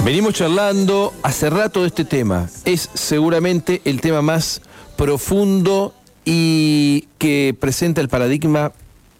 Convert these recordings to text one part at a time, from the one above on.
Venimos charlando hace rato de este tema. Es seguramente el tema más profundo y que presenta el paradigma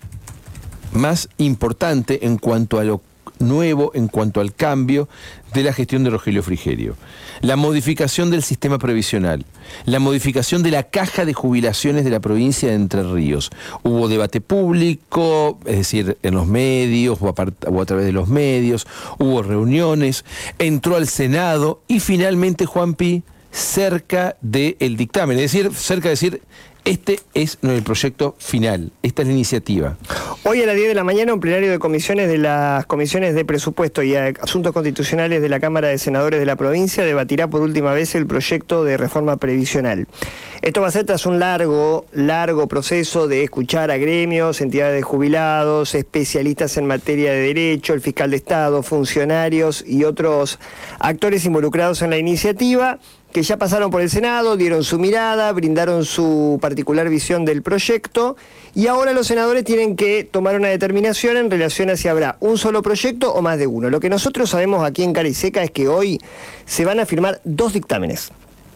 más importante en cuanto a lo nuevo, en cuanto al cambio de la gestión de Rogelio Frigerio. La modificación del sistema previsional, la modificación de la caja de jubilaciones de la provincia de Entre Ríos. Hubo debate público, es decir, en los medios o a través de los medios, hubo reuniones, entró al Senado y finalmente, Juanpi, cerca del dictamen, es decir, cerca de decir, este es el proyecto final, esta es la iniciativa. Hoy a las 10 de la mañana, un plenario de comisiones de las comisiones de presupuesto y asuntos constitucionales de la Cámara de Senadores de la provincia debatirá por última vez el proyecto de reforma previsional. Esto va a ser tras un largo proceso de escuchar a gremios, entidades de jubilados, especialistas en materia de derecho, el fiscal de Estado, funcionarios y otros actores involucrados en la iniciativa, que ya pasaron por el Senado, dieron su mirada, brindaron su particular visión del proyecto y ahora los senadores tienen que tomar una determinación en relación a si habrá un solo proyecto o más de uno. Lo que nosotros sabemos aquí en Cara y Seca es que hoy se van a firmar dos dictámenes.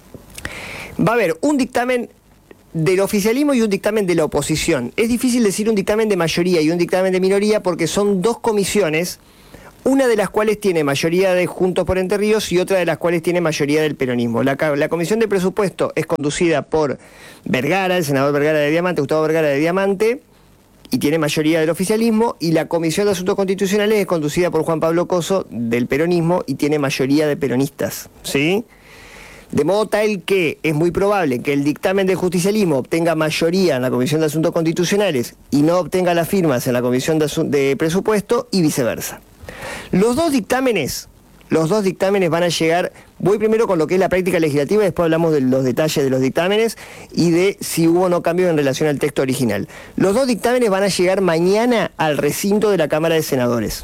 Va a haber un dictamen del oficialismo y un dictamen de la oposición. Es difícil decir un dictamen de mayoría y un dictamen de minoría porque son dos comisiones, una de las cuales tiene mayoría de Juntos por Entre Ríos y otra de las cuales tiene mayoría del peronismo. La Comisión de Presupuesto es conducida por Vergara, el senador Vergara de Diamante, Gustavo Vergara de Diamante, y tiene mayoría del oficialismo, y la Comisión de Asuntos Constitucionales es conducida por Juan Pablo Coso, del peronismo, y tiene mayoría de peronistas, ¿sí? De modo tal que es muy probable que el dictamen del justicialismo obtenga mayoría en la Comisión de Asuntos Constitucionales y no obtenga las firmas en la Comisión de Presupuesto y viceversa. Los dos dictámenes van a llegar. Voy primero con lo que es la práctica legislativa, después hablamos de los detalles de los dictámenes y de si hubo o no cambios en relación al texto original. Los dos dictámenes van a llegar mañana al recinto de la Cámara de Senadores.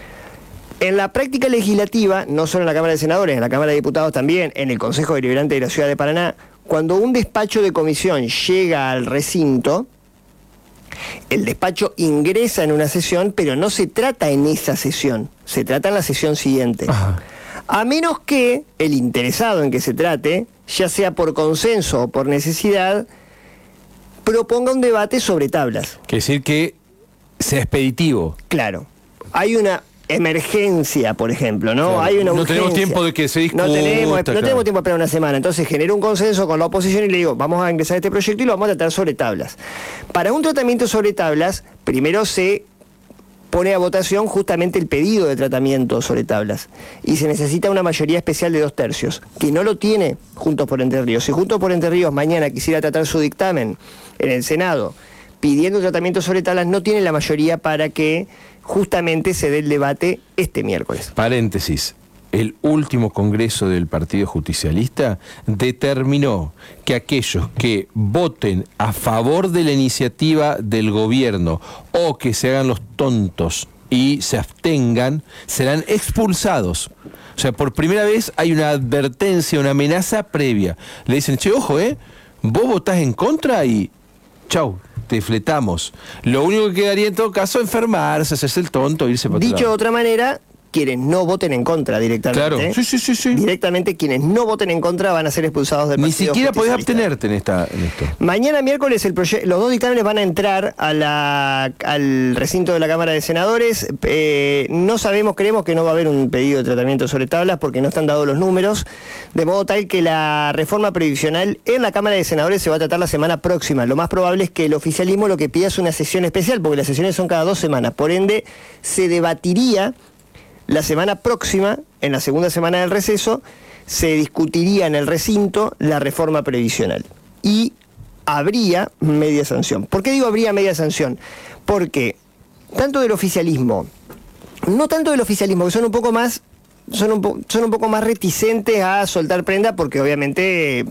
En la práctica legislativa, no solo en la Cámara de Senadores, en la Cámara de Diputados también, en el Consejo Deliberante de la Ciudad de Paraná, cuando un despacho de comisión llega al recinto, el despacho ingresa en una sesión, pero no se trata en esa sesión, se trata en la sesión siguiente. Ajá. A menos que el interesado en que se trate, ya sea por consenso o por necesidad, proponga un debate sobre tablas. Quiere decir que sea expeditivo. Claro. Hay una emergencia, por ejemplo, ¿no? Claro. Hay una urgencia. No tenemos tiempo de que se discuta. No tenemos tiempo de esperar una semana. Entonces genero un consenso con la oposición y le digo, vamos a ingresar a este proyecto y lo vamos a tratar sobre tablas. Para un tratamiento sobre tablas, primero se pone a votación justamente el pedido de tratamiento sobre tablas. Y se necesita una mayoría especial de 2/3, que no lo tiene Juntos por Entre Ríos. Si Juntos por Entre Ríos mañana quisiera tratar su dictamen en el Senado pidiendo tratamiento sobre tablas, no tiene la mayoría para que justamente se dé el debate este miércoles. Paréntesis. El último congreso del Partido Justicialista determinó que aquellos que voten a favor de la iniciativa del gobierno o que se hagan los tontos y se abstengan, serán expulsados. O sea, por primera vez hay una advertencia, una amenaza previa. Le dicen, che, ojo, vos votás en contra y chau, te fletamos. Lo único que quedaría en todo caso enfermarse, hacerse el tonto, irse para Dicho de otra manera, quienes no voten en contra directamente. Claro, sí. Directamente quienes no voten en contra van a ser expulsados del partido. Ni siquiera podés abstenerte en esto. Mañana miércoles los dos dictámenes van a entrar al recinto de la Cámara de Senadores. No sabemos, creemos que no va a haber un pedido de tratamiento sobre tablas porque no están dados los números, de modo tal que la reforma previsional en la Cámara de Senadores se va a tratar la semana próxima. Lo más probable es que el oficialismo lo que pida es una sesión especial, porque las sesiones son cada 2 semanas. Por ende, se debatiría la semana próxima, en la segunda semana del receso, se discutiría en el recinto la reforma previsional. Y habría media sanción. ¿Por qué digo habría media sanción? Porque tanto del oficialismo, no tanto del oficialismo, que son un poco más reticentes a soltar prenda, porque obviamente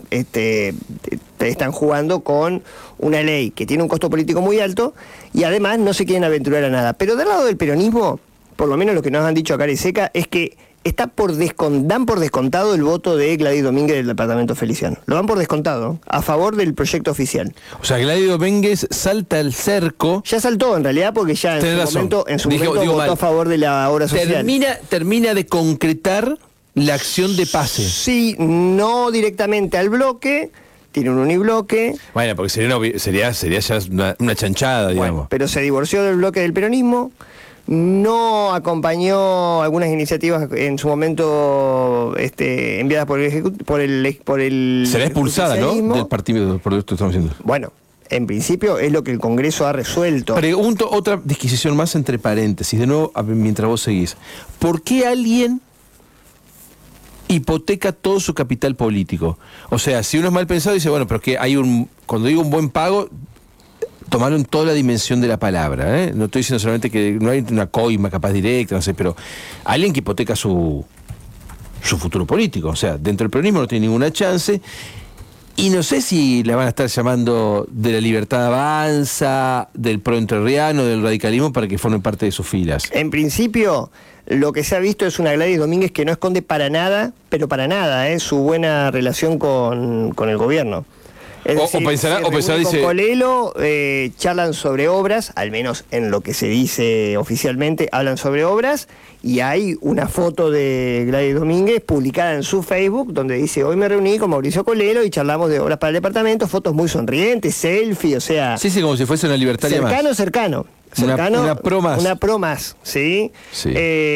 están jugando con una ley que tiene un costo político muy alto y además no se quieren aventurar a nada. Pero del lado del peronismo, por lo menos lo que nos han dicho a Cara y Seca, es que dan por descontado el voto de Gladys Domínguez del departamento Feliciano. Lo dan por descontado, a favor del proyecto oficial. O sea, Gladys Domínguez salta el cerco. Ya saltó, en realidad, porque ya en su momento votó a favor de la obra social. Termina de concretar la acción de pase. Sí, no directamente al bloque, tiene un unibloque. Bueno, porque sería ya una chanchada, digamos. Bueno, pero se divorció del bloque del peronismo, no acompañó algunas iniciativas en su momento enviadas por el será expulsada, ¿no? Del partido, por esto estamos diciendo. Bueno, en principio es lo que el Congreso ha resuelto. Pregunto otra disquisición más entre paréntesis, de nuevo, mientras vos seguís. ¿Por qué alguien hipoteca todo su capital político? O sea, si uno es mal pensado, dice, bueno, pero que cuando digo un buen pago, tomaron toda la dimensión de la palabra, ¿eh? No estoy diciendo solamente que no hay una coima capaz directa, no sé, pero alguien que hipoteca su futuro político. O sea, dentro del peronismo no tiene ninguna chance. Y no sé si la van a estar llamando de la Libertad Avanza, del pro entrerriano, del radicalismo, para que formen parte de sus filas. En principio, lo que se ha visto es una Gladys Domínguez que no esconde para nada, pero para nada, su buena relación con el gobierno. Es decir, pensará, con Colelo, charlan sobre obras, al menos en lo que se dice oficialmente, hablan sobre obras, y hay una foto de Gladys Domínguez publicada en su Facebook, donde dice, hoy me reuní con Mauricio Colelo y charlamos de obras para el departamento, fotos muy sonrientes, selfie, o sea... Sí, como si fuese una libertaria más. Cercano. Una pro más. Una pro más, ¿sí? Sí.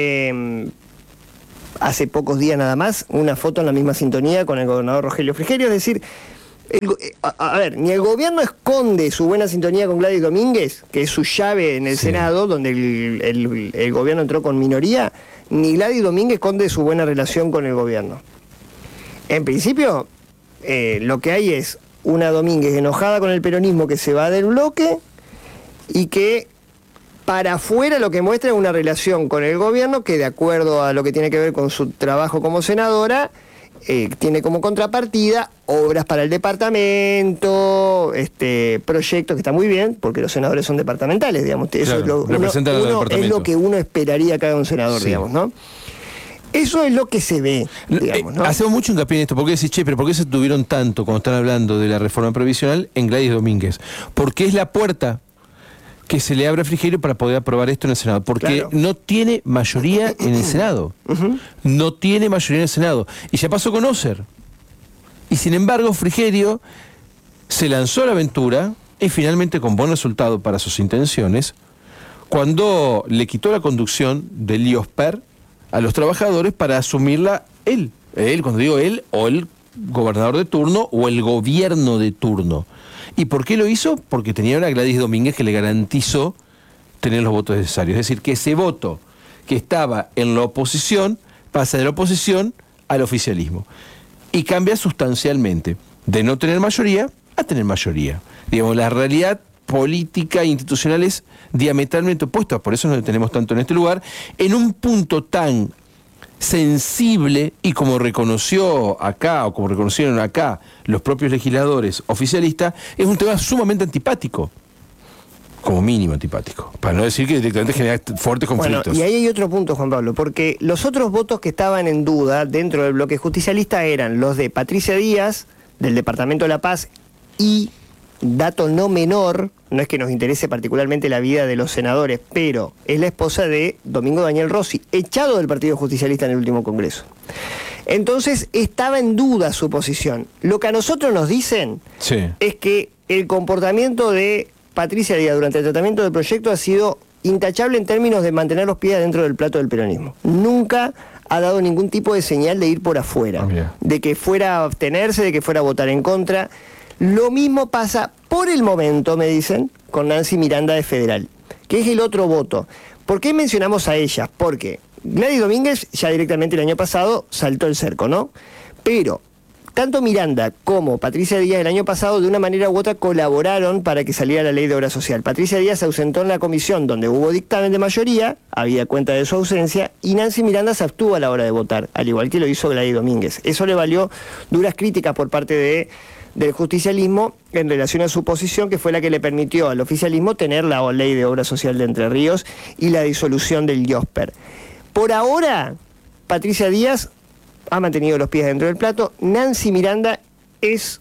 Hace pocos días nada más, una foto en la misma sintonía con el gobernador Rogelio Frigerio, es decir... A ver, ni el gobierno esconde su buena sintonía con Gladys Domínguez, que es su llave en el Senado, donde el gobierno entró con minoría, ni Gladys Domínguez esconde su buena relación con el gobierno. En principio, lo que hay es una Domínguez enojada con el peronismo que se va del bloque y que para afuera lo que muestra es una relación con el gobierno que, de acuerdo a lo que tiene que ver con su trabajo como senadora, tiene como contrapartida obras para el departamento, proyectos que está muy bien, porque los senadores son departamentales, digamos. Eso claro, es lo que uno esperaría que haga un senador, sí, digamos, ¿no? Eso es lo que se ve, digamos, ¿no? Hacemos mucho hincapié en esto, porque decís, pero ¿por qué se tuvieron tanto, cuando están hablando de la reforma previsional, en Gladys Domínguez? Porque es la puerta que se le abre a Frigerio para poder aprobar esto en el Senado, porque claro, no tiene mayoría en el Senado. No tiene mayoría en el Senado. Y ya pasó con Oser. Y sin embargo, Frigerio se lanzó a la aventura, y finalmente con buen resultado para sus intenciones, cuando le quitó la conducción del IOSPER a los trabajadores para asumirla él. Él, cuando digo él, o el gobernador de turno, o el gobierno de turno. ¿Y por qué lo hizo? Porque tenía una Gladys Domínguez que le garantizó tener los votos necesarios. Es decir, que ese voto que estaba en la oposición pasa de la oposición al oficialismo. Y cambia sustancialmente de no tener mayoría a tener mayoría. Digamos, la realidad política e institucional es diametralmente opuesta. Por eso nos detenemos tanto en este lugar, en un punto tan sensible, y como reconoció acá, o como reconocieron acá los propios legisladores oficialistas, es un tema sumamente antipático, como mínimo antipático, para no decir que directamente genera fuertes conflictos. Bueno, y ahí hay otro punto, Juan Pablo, porque los otros votos que estaban en duda dentro del bloque justicialista eran los de Patricia Díaz, del Departamento de La Paz, y, dato no menor, no es que nos interese particularmente la vida de los senadores, pero es la esposa de Domingo Daniel Rossi, echado del Partido Justicialista en el último Congreso. Entonces estaba en duda su posición. Lo que a nosotros nos dicen es que el comportamiento de Patricia Díaz durante el tratamiento del proyecto ha sido intachable en términos de mantener los pies dentro del plato del peronismo. Nunca ha dado ningún tipo de señal de ir por afuera, de que fuera a abstenerse, de que fuera a votar en contra. Lo mismo pasa por el momento, me dicen, con Nancy Miranda de Federal, que es el otro voto. ¿Por qué mencionamos a ella? Porque Gladys Domínguez ya directamente el año pasado saltó el cerco, ¿no? Pero tanto Miranda como Patricia Díaz el año pasado, de una manera u otra, colaboraron para que saliera la ley de obra social. Patricia Díaz se ausentó en la comisión donde hubo dictamen de mayoría, había cuenta de su ausencia, y Nancy Miranda se abstuvo a la hora de votar, al igual que lo hizo Gladys Domínguez. Eso le valió duras críticas por parte del justicialismo en relación a su posición, que fue la que le permitió al oficialismo tener la ley de obra social de Entre Ríos y la disolución del IOSPER. Por ahora, Patricia Díaz ha mantenido los pies dentro del plato. Nancy Miranda es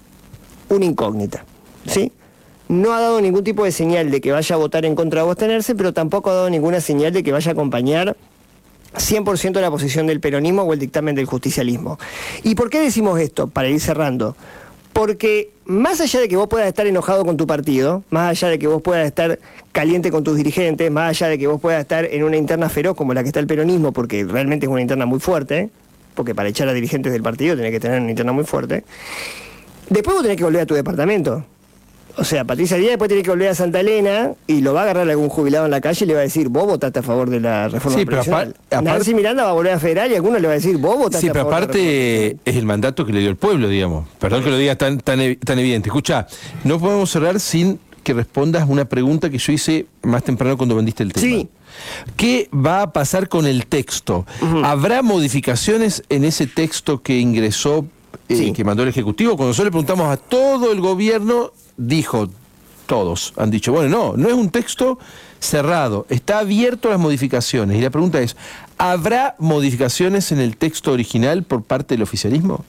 una incógnita, ¿sí? No ha dado ningún tipo de señal de que vaya a votar en contra o abstenerse, pero tampoco ha dado ninguna señal de que vaya a acompañar 100% la posición del peronismo o el dictamen del justicialismo. ¿Y por qué decimos esto? Para ir cerrando. Porque más allá de que vos puedas estar enojado con tu partido, más allá de que vos puedas estar caliente con tus dirigentes, más allá de que vos puedas estar en una interna feroz como la que está el peronismo, porque realmente es una interna muy fuerte, porque para echar a dirigentes del partido tenés que tener una interna muy fuerte, después vos tenés que volver a tu departamento. O sea, Patricia Díaz después tiene que volver a Santa Elena y lo va a agarrar algún jubilado en la calle y le va a decir, vos votaste a favor de la reforma previsional. Nancy Miranda va a volver a Federal y alguno le va a decir, vos votaste a favor. Sí, pero aparte es el mandato que le dio el pueblo, digamos. Perdón que lo digas tan evidente. Escucha, no podemos cerrar sin que respondas una pregunta que yo hice más temprano cuando vendiste el tema. Sí. ¿Qué va a pasar con el texto? ¿Habrá modificaciones en ese texto que ingresó, que mandó el Ejecutivo? Cuando nosotros le preguntamos a todo el gobierno, dijo, todos han dicho, bueno, no es un texto cerrado, está abierto a las modificaciones. Y la pregunta es, ¿habrá modificaciones en el texto original por parte del oficialismo?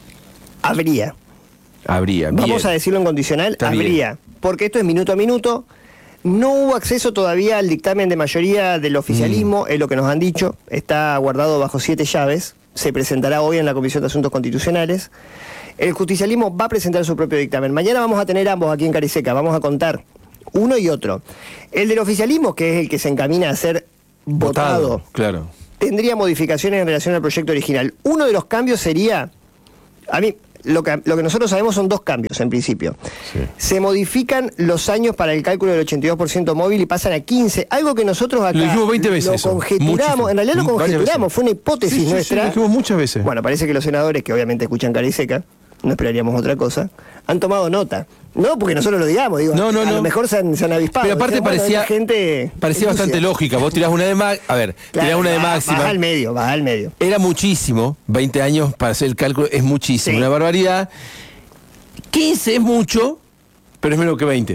Habría. Habría, bien. Vamos a decirlo en condicional, Está habría. Bien. Porque esto es minuto a minuto. No hubo acceso todavía al dictamen de mayoría del oficialismo, es lo que nos han dicho. Está guardado bajo 7 llaves. Se presentará hoy en la Comisión de Asuntos Constitucionales. El justicialismo va a presentar su propio dictamen. Mañana vamos a tener ambos aquí en Cariseca. Vamos a contar uno y otro. El del oficialismo, que es el que se encamina a ser votado, claro, tendría modificaciones en relación al proyecto original. Uno de los cambios sería... A mí... Lo que nosotros sabemos son 2 cambios, en principio. Sí. Se modifican los años para el cálculo del 82% móvil y pasan a 15. Algo que nosotros acá lo dijimos 20 veces lo eso. conjeturamos. En realidad lo conjeturamos, fue una hipótesis nuestra. Sí, lo dijimos muchas veces. Bueno, parece que los senadores, que obviamente escuchan Cariseca, no esperaríamos otra cosa, han tomado nota. No porque nosotros lo digamos, digo, no. a lo mejor se han avispado. Pero aparte parecía bastante lógica. Vos tirás una de tirás una de máxima. Baja al medio. Era muchísimo, 20 años para hacer el cálculo es muchísimo, una barbaridad. 15 es mucho, pero es menos que 20.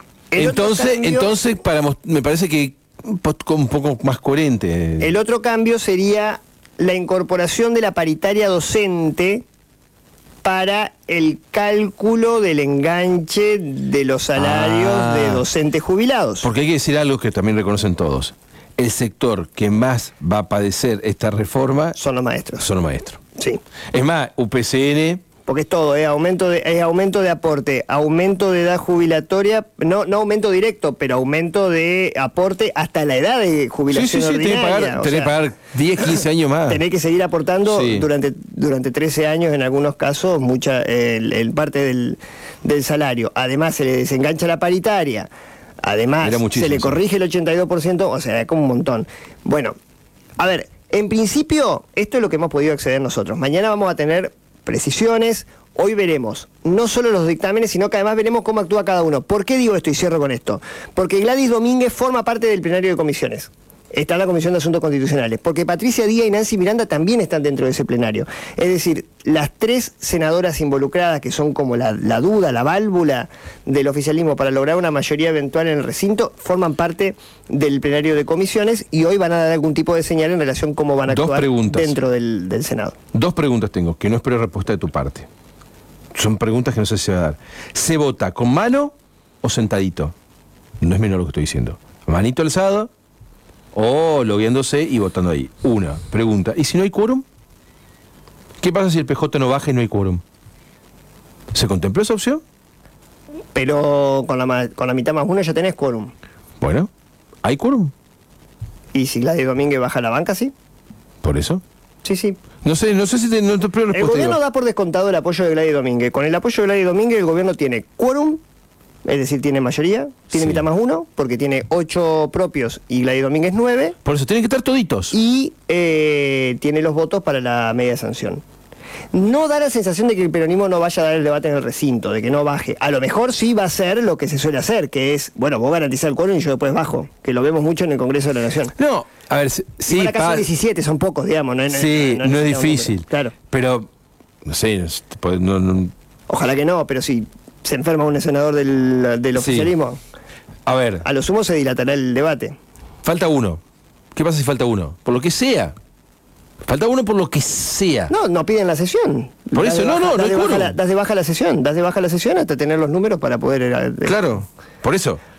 Entonces me parece que un poco más coherente. El otro cambio sería la incorporación de la paritaria docente para el cálculo del enganche de los salarios de docentes jubilados. Porque hay que decir algo que también reconocen todos. El sector que más va a padecer esta reforma son los maestros. Sí. Es más, UPCN... Porque es todo, aumento de aporte, aumento de edad jubilatoria, no aumento directo, pero aumento de aporte hasta la edad de jubilación ordinaria. Tenés que pagar 10, 15 años más. Tenés que seguir aportando durante 13 años, en algunos casos, el parte del salario. Además, se le desengancha la paritaria. Además, se le corrige el 82%, o sea, es como un montón. Bueno, a ver, en principio, esto es lo que hemos podido acceder nosotros. Mañana vamos a tener precisiones, hoy veremos no solo los dictámenes, sino que además veremos cómo actúa cada uno. ¿Por qué digo esto y cierro con esto? Porque Gladys Domínguez forma parte del plenario de comisiones. Está en la Comisión de Asuntos Constitucionales, porque Patricia Díaz y Nancy Miranda también están dentro de ese plenario. Es decir, las 3 senadoras involucradas, que son como la duda, la válvula del oficialismo para lograr una mayoría eventual en el recinto, forman parte del plenario de comisiones y hoy van a dar algún tipo de señal en relación a cómo van a actuar dentro del Senado. 2 preguntas tengo, que no espero respuesta de tu parte. Son preguntas que no sé si se va a dar. ¿Se vota con mano o sentadito? No es menor lo que estoy diciendo. Manito alzado o logueándose y votando ahí. Una pregunta. ¿Y si no hay quórum? ¿Qué pasa si el PJ no baja y no hay quórum? ¿Se contempló esa opción? Pero con la mitad más 1 ya tenés quórum. Bueno, ¿hay quórum? ¿Y si Gladys Domínguez baja la banca, sí? ¿Por eso? Sí. No sé si te espero respuesta. El gobierno da por descontado el apoyo de Gladys Domínguez. Con el apoyo de Gladys Domínguez el gobierno tiene quórum, es decir, tiene mayoría, tiene mitad más 1, porque tiene 8 propios y Gladys Domínguez 9. Por eso tienen que estar toditos. Y tiene los votos para la media sanción. No da la sensación de que el peronismo no vaya a dar el debate en el recinto, de que no baje. A lo mejor sí va a ser lo que se suele hacer, que es, bueno, vos garantizás el quórum y yo después bajo, que lo vemos mucho en el Congreso de la Nación. No, a ver, sí. Acá son 17, son pocos, digamos. No es difícil. Claro. Pero, no sé, no. Ojalá que no, pero si se enferma un senador del oficialismo, a ver, a lo sumo se dilatará el debate. Falta uno. ¿Qué pasa si falta uno? Por lo que sea. Falta uno por lo que sea. No piden la sesión. Por eso, no das de baja la sesión hasta tener los números para poder... Claro, por eso.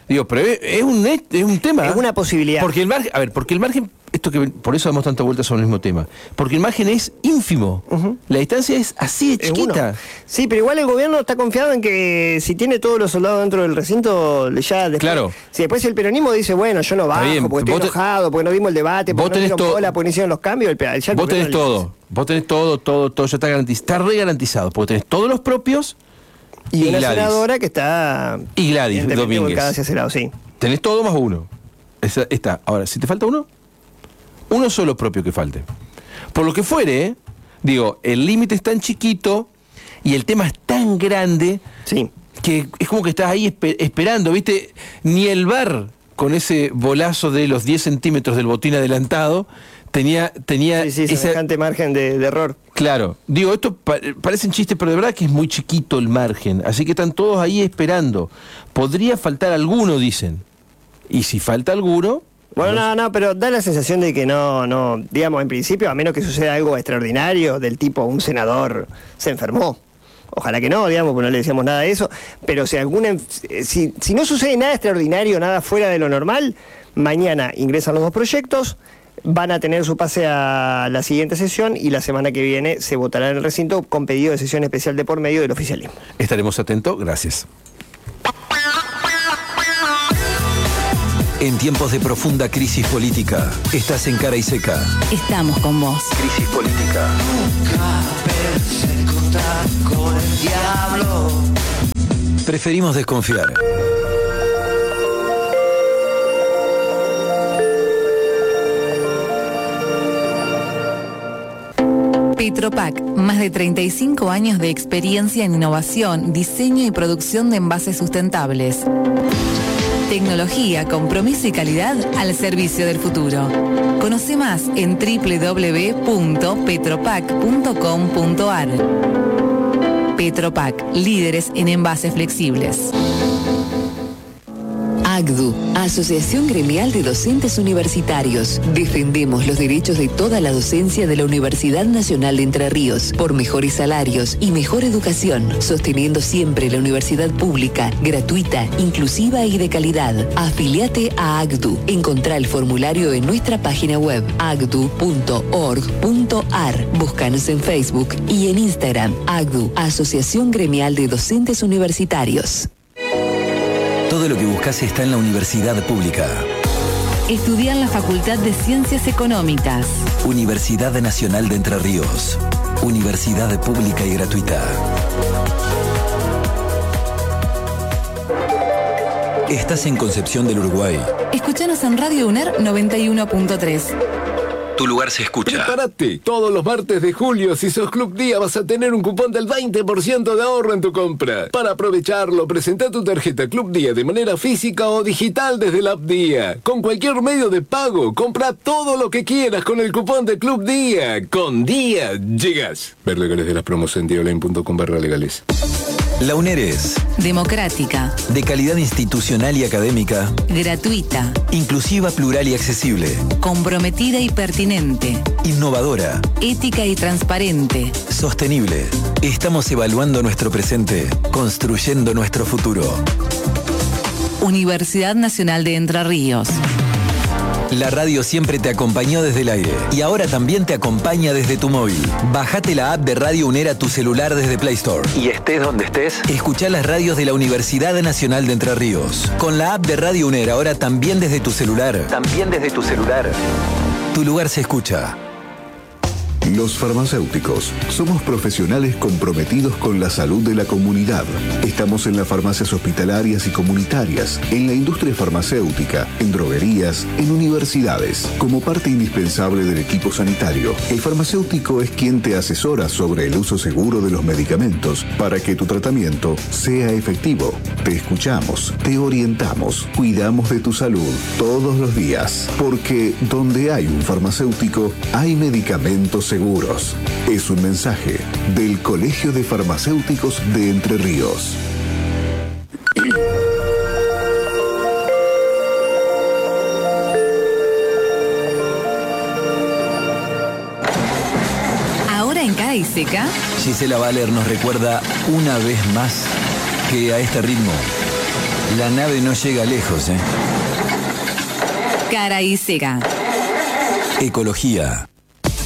Digo, pero es un tema. Es una posibilidad. Porque el margen, por eso damos tanta vuelta sobre el mismo tema. Porque el margen es ínfimo. La distancia es así de chiquita. Sí, pero igual el gobierno está confiado en que si tiene todos los soldados dentro del recinto, ya después. Claro. Si después el peronismo dice, bueno, yo no bajo, porque estoy enojado, porque no dimos el debate, porque no dieron bola, porque no hicieron los cambios, vos tenés todo. Vos tenés todo, ya está garantizado. Está re garantizado, porque tenés todos los propios. Y una senadora que está. Y Gladys Domínguez. Hacia ese lado, sí. Tenés todo más uno. Está. Ahora, si te falta uno solo propio que falte. Por lo que fuere, digo, el límite es tan chiquito y el tema es tan grande, sí, que es como que estás ahí esperando, ¿viste? Ni el VAR, con ese bolazo de los 10 centímetros del botín adelantado, tenía semejante margen de error. Claro, digo, esto parece un chiste, pero de verdad que es muy chiquito el margen, así que están todos ahí esperando. Podría faltar alguno, dicen. Y si falta alguno... Bueno, no, pero da la sensación de que no, digamos, en principio, a menos que suceda algo extraordinario, del tipo un senador se enfermó. Ojalá que no, digamos, porque no le decíamos nada de eso, pero si no sucede nada extraordinario, nada fuera de lo normal, mañana ingresan los dos proyectos, van a tener su pase a la siguiente sesión y la semana que viene se votará en el recinto con pedido de sesión especial de por medio del oficialismo. Estaremos atentos, gracias. En tiempos de profunda crisis política, estás en Cara y Seca. Estamos con vos. Crisis política. Nunca pensé contar con el diablo. Preferimos desconfiar. Petropac, más de 35 años de experiencia en innovación, diseño y producción de envases sustentables. Tecnología, compromiso y calidad al servicio del futuro. Conoce más en www.petropac.com.ar. Petropac, líderes en envases flexibles. AGDU, Asociación Gremial de Docentes Universitarios. Defendemos los derechos de toda la docencia de la Universidad Nacional de Entre Ríos por mejores salarios y mejor educación, sosteniendo siempre la universidad pública, gratuita, inclusiva y de calidad. Afiliate a AGDU. Encontrá el formulario en nuestra página web agdu.org.ar. Búscanos en Facebook y en Instagram. AGDU, Asociación Gremial de Docentes Universitarios. Todo lo que buscas está en la universidad pública. Estudia en la Facultad de Ciencias Económicas. Universidad Nacional de Entre Ríos. Universidad pública y gratuita. Estás en Concepción del Uruguay. Escúchanos en Radio UNER 91.3. Tu lugar se escucha. Prepárate. Todos los martes de julio, si sos Club Día, vas a tener un cupón del 20% de ahorro en tu compra. Para aprovecharlo, presenta tu tarjeta Club Día de manera física o digital desde la app Día. Con cualquier medio de pago, compra todo lo que quieras con el cupón de Club Día. Con Día llegas. Ver legales de las promos en dioline.com/legales. La UNER es democrática, de calidad institucional y académica, gratuita, inclusiva, plural y accesible, comprometida y pertinente, innovadora, ética y transparente, sostenible. Estamos evaluando nuestro presente, construyendo nuestro futuro. Universidad Nacional de Entre Ríos. La radio siempre te acompañó desde el aire y ahora también te acompaña desde tu móvil. Bájate la app de Radio UNER a tu celular desde Play Store. Y estés donde estés, escuchá las radios de la Universidad Nacional de Entre Ríos. Con la app de Radio UNER ahora también desde tu celular. Tu lugar se escucha. Los farmacéuticos somos profesionales comprometidos con la salud de la comunidad. Estamos en las farmacias hospitalarias y comunitarias, en la industria farmacéutica, en droguerías, en universidades. Como parte indispensable del equipo sanitario, el farmacéutico es quien te asesora sobre el uso seguro de los medicamentos para que tu tratamiento sea efectivo. Te escuchamos, te orientamos, cuidamos de tu salud todos los días, porque donde hay un farmacéutico, hay medicamentos seguros. Es un mensaje del Colegio de Farmacéuticos de Entre Ríos. Ahora en Cara y Seca, Gisela Baller nos recuerda una vez más que a este ritmo La nave no llega lejos, ¿eh? Cara y Sega. Ecología.